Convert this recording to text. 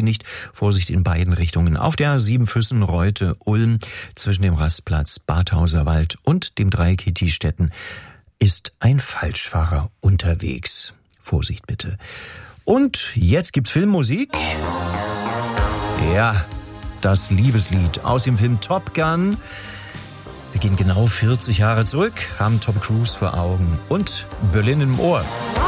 nicht. Vorsicht in beiden Richtungen. Auf der Siebenfüssen, Reute, Ulm, zwischen dem Rastplatz Badhauser Wald und dem Dreieck Hittiestätten ist ein Falschfahrer unterwegs. Vorsicht bitte. Und jetzt gibt's Filmmusik. Ja, das Liebeslied aus dem Film Top Gun. Wir gehen genau 40 Jahre zurück, haben Tom Cruise vor Augen und Berlin im Ohr.